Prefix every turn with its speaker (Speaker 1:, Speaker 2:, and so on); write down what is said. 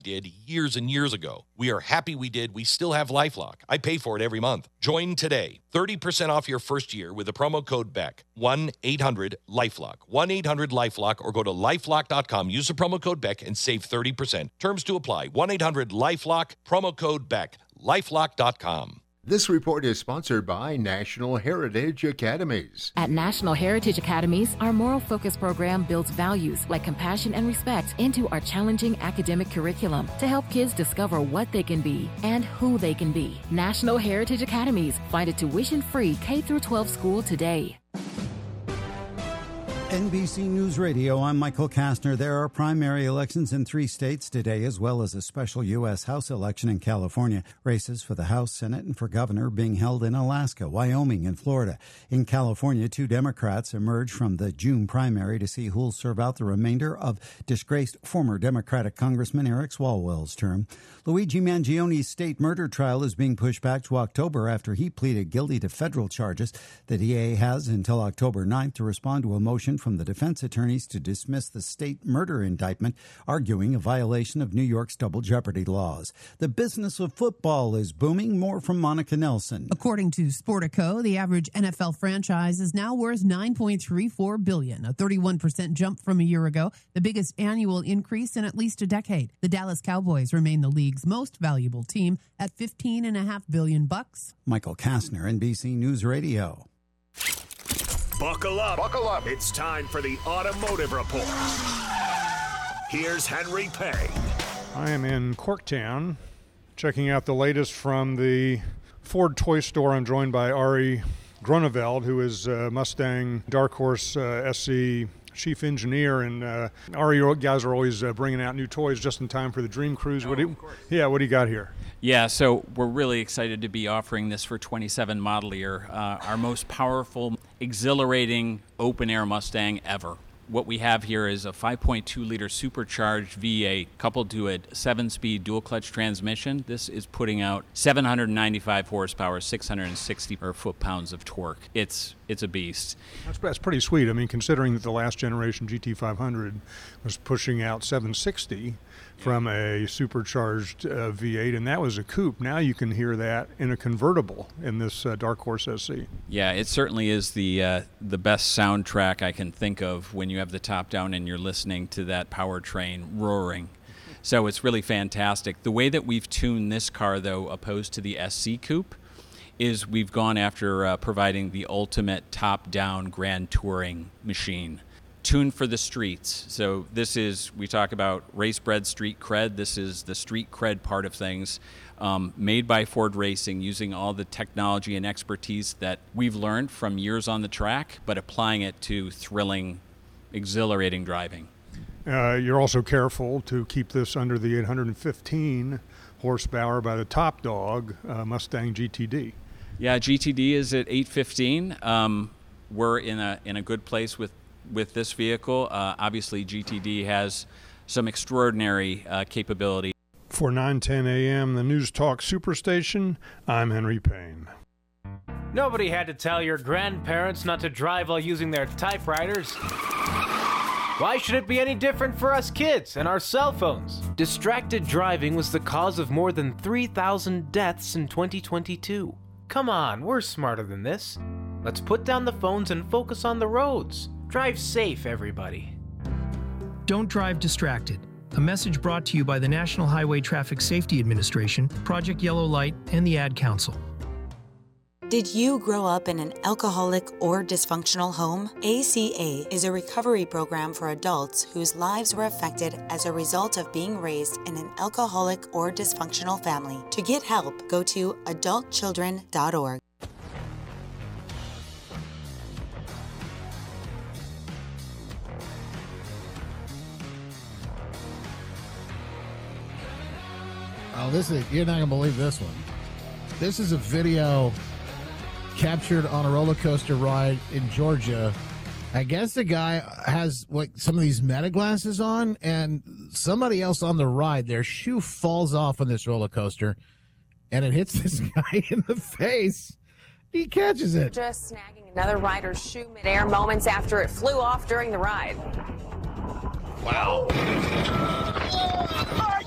Speaker 1: did years and years ago. We are happy we did. We still have LifeLock. I pay for it every month. Join today. 30% off your first year with the promo code BECK. 1-800-LifeLock. 1-800-LifeLock or go to lifelock.com. Use the promo code BECK and save 30%. Terms to apply. 1-800-LifeLock. Promo code BECK. lifelock.com.
Speaker 2: This report is sponsored by National Heritage Academies.
Speaker 3: At National Heritage Academies, our moral focus program builds values like compassion and respect into our challenging academic curriculum to help kids discover what they can be and who they can be. National Heritage Academies. Find a tuition-free K-12 school today.
Speaker 4: NBC News Radio, I'm Michael Kastner. There are primary elections in 3 states today, as well as a special U.S. House election in California. Races for the House, Senate, and for governor being held in Alaska, Wyoming, and Florida. In California, 2 Democrats emerged from the June primary to see who'll serve out the remainder of disgraced former Democratic Congressman Eric Swalwell's term. Luigi Mangioni's state murder trial is being pushed back to October after he pleaded guilty to federal charges. The DA has until October 9th to respond to a motion from the defense attorneys to dismiss the state murder indictment, arguing a violation of New York's double jeopardy laws. The business of football is booming. More from Monica Nelson.
Speaker 5: According to Sportico, the average NFL franchise is now worth $9.34 billion, a 31% jump from a year ago, the biggest annual increase in at least a decade. The Dallas Cowboys remain the league's most valuable team at $15.5 billion.
Speaker 4: Michael Kastner, NBC News Radio.
Speaker 6: Buckle up. Buckle up. It's time for the Automotive Report. Here's Henry Payne.
Speaker 7: I am in Corktown, checking out the latest from the Ford toy store. I'm joined by Ari Grunewald, who is Mustang Dark Horse SC chief engineer. And Ari, you guys are always bringing out new toys just in time for the Dream Cruise. What do you got here?
Speaker 8: Yeah, so we're really excited to be offering this for 27 model year, our most powerful, exhilarating open-air Mustang ever. What we have here is a 5.2-liter supercharged V8 coupled to a 7-speed dual-clutch transmission. This is putting out 795 horsepower, 660 foot-pounds of torque. It's a beast.
Speaker 7: That's pretty sweet. I mean, considering that the last generation GT500 was pushing out 760 from a supercharged V8, and that was a coupe. Now you can hear that in a convertible in this Dark Horse SC.
Speaker 8: Yeah, it certainly is the best soundtrack I can think of when you have the top down and you're listening to that powertrain roaring. So it's really fantastic. The way that we've tuned this car, though, opposed to the SC Coupe, is we've gone after providing the ultimate top-down grand touring machine. Tuned for the streets. So this is, we talk about race-bred street cred. This is the street cred part of things, made by Ford Racing, using all the technology and expertise that we've learned from years on the track, but applying it to thrilling, exhilarating driving.
Speaker 7: You're also careful to keep this under the 815 horsepower by the top dog, Mustang GTD.
Speaker 8: Yeah, GTD is at 815. We're in a good place with this vehicle. Obviously, GTD has some extraordinary capability.
Speaker 7: For 9:10 a.m., the News Talk Superstation, I'm Henry Payne.
Speaker 9: Nobody had to tell your grandparents not to drive while using their typewriters. Why should it be any different for us kids and our cell phones? Distracted driving was the cause of more than 3,000 deaths in 2022. Come on, we're smarter than this. Let's put down the phones and focus on the roads. Drive safe, everybody.
Speaker 10: Don't drive distracted. A message brought to you by the National Highway Traffic Safety Administration, Project Yellow Light, and the Ad Council.
Speaker 11: Did you grow up in an alcoholic or dysfunctional home? ACA is a recovery program for adults whose lives were affected as a result of being raised in an alcoholic or dysfunctional family. To get help, go to adultchildren.org.
Speaker 12: Oh, you're not going to believe this one. This is a video captured on a roller coaster ride in Georgia. I guess the guy has some of these meta glasses on, and somebody else on the ride, their shoe falls off on this roller coaster, and it hits this guy in the face. He catches it.
Speaker 13: Just snagging another rider's shoe midair moments after it flew off during the ride.
Speaker 12: Wow.